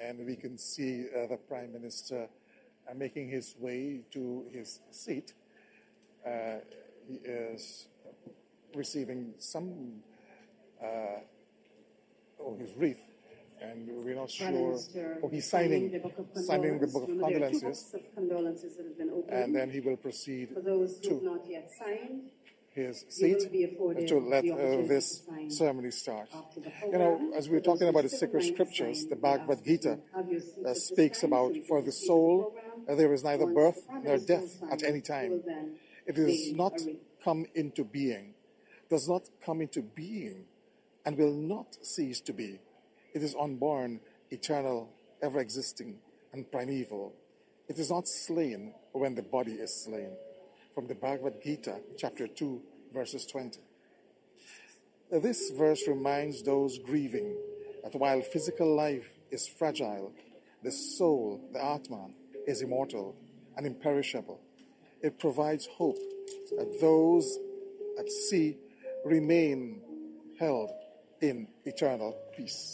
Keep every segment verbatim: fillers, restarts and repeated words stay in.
and we can see uh, the Prime Minister uh, making his way to his seat. Uh, he is receiving some, uh, oh, his wreath, and we're not sure. Oh, he's signing, signing the book of condolences, of condolences that have been opened. And then he will proceed For those who to have not yet signed, his seat to let uh, this ceremony start. You know, as we're talking about the sacred scriptures, the Bhagavad Gita uh, speaks about, for the soul, uh, there is neither birth nor death at any time. It is not come into being, does not come into being, and will not cease to be. It is unborn, eternal, ever-existing, and primeval. It is not slain when the body is slain. From the Bhagavad Gita, chapter two, verses twenty. This verse reminds those grieving that while physical life is fragile, the soul, the Atman, is immortal and imperishable. It provides hope that those at sea remain held in eternal peace.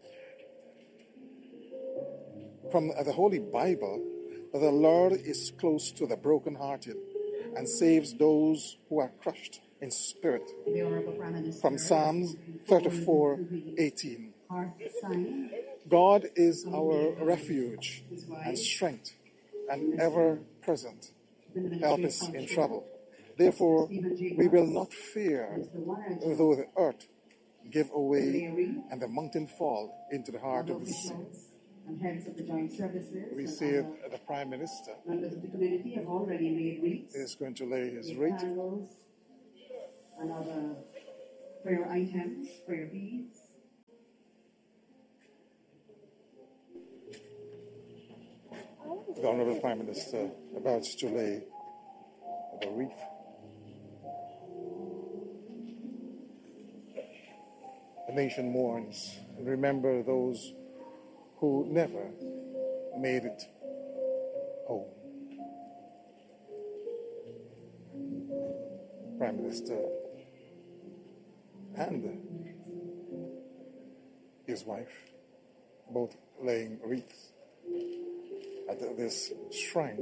From the Holy Bible, the Lord is close to the brokenhearted and saves those who are crushed in spirit. From Psalms thirty-four eighteen. God is our refuge and strength and ever-present help us in trouble. Therefore, we will not fear, though the earth give away and the mountain fall into the heart of the sea. And heads of the joint services. We see it, the Prime Minister members of the community have already made wreaths. is going to lay his wreath. Candles and other prayer items, prayer beads. The Honourable Prime Minister about to lay the wreath. The nation mourns and remember those who never made it home. Prime Minister and his wife both laying wreaths at this shrine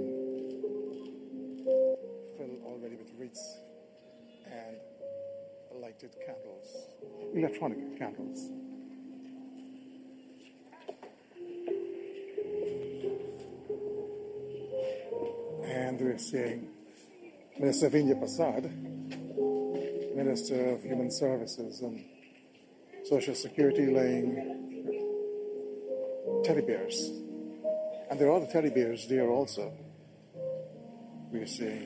filled already with wreaths and lighted candles, electronic candles. And we're seeing Minister Vinay Prasad, Minister of Human Services and Social Security, laying teddy bears. And there are other teddy bears there also. We're seeing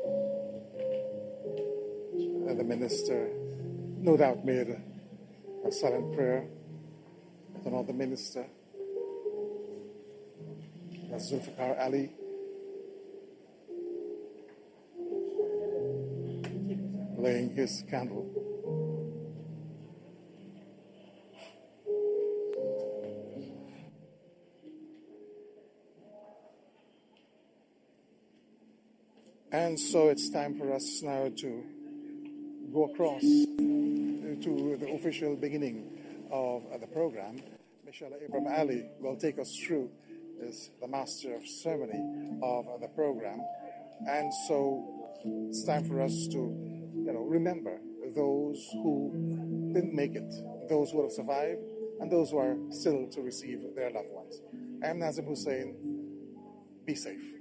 uh, the minister, no doubt, made a silent prayer with another minister, that's Zulfikar Ali. Laying his candle. And so it's time for us now to go across to the official beginning of the program. Michelle Abraham Ali will take us through as the master of ceremony of the program. And so it's time for us to You know, remember those who didn't make it, those who have survived, and those who are still to receive their loved ones. I am Nazim Hussain. Be safe.